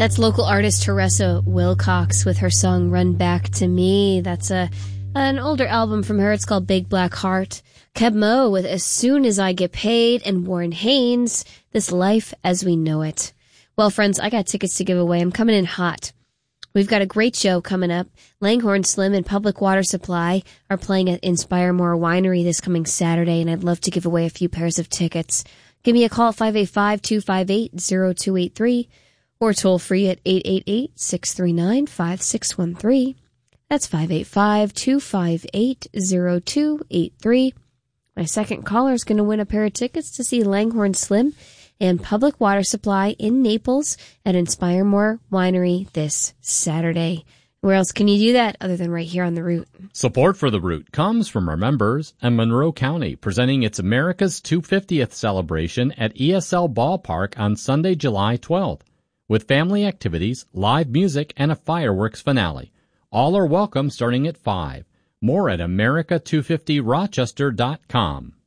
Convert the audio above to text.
That's local artist Teresa Wilcox with her song Run Back to Me. That's an older album from her. It's called Big Black Heart. Keb Mo with As Soon As I Get Paid, and Warren Haynes, This Life as We Know It. Well, friends, I got tickets to give away. I'm coming in hot. We've got a great show coming up. Langhorne Slim and Public Water Supply are playing at Inspire More Winery this coming Saturday, and I'd love to give away a few pairs of tickets. Give me a call at 585-258-0283 or toll free at 888-639-5613. That's 585-258-0283. My second caller is going to win a pair of tickets to see Langhorne Slim and Public Water Supply in Naples at Inspire More Winery this Saturday. Where else can you do that other than right here on The Root? Support for The Root comes from our members and Monroe County, presenting its America's 250th celebration at ESL Ballpark on Sunday, July 12th, with family activities, live music, and a fireworks finale. All are welcome starting at 5. More at America250Rochester.com.